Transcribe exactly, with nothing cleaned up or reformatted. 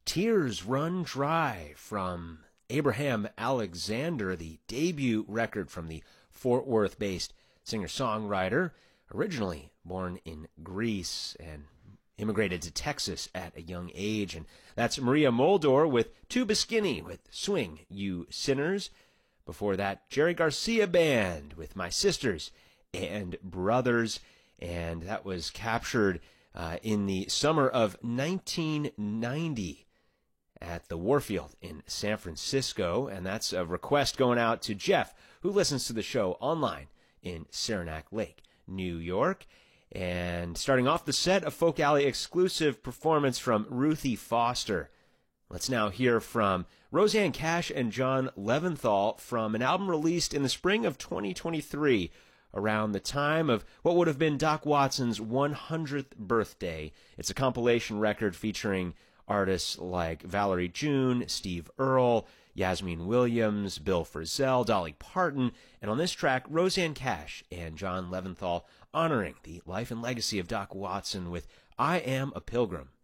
Tears Run Dry from Abraham Alexander, the debut record from the Fort Worth-based singer-songwriter, originally born in Greece and immigrated to Texas at a young age. And that's Maria Muldaur with Tuba Skinny with Swing, You Sinners. Before that, Jerry Garcia Band with My Sisters and Brothers. And that was captured uh, in the summer of nineteen ninety at the Warfield in San Francisco. And that's a request going out to Jeff, who listens to the show online in Saranac Lake, New York. And starting off the set, a Folk Alley exclusive performance from Ruthie Foster. Let's now hear from Rosanne Cash and John Leventhal from an album released in the spring of twenty twenty-three, around the time of what would have been Doc Watson's one hundredth birthday. It's a compilation record featuring artists like Valerie June, Steve Earle, Yasmin Williams, Bill Frisell, Dolly Parton, and on this track, Rosanne Cash and John Leventhal honoring the life and legacy of Doc Watson with I Am a Pilgrim.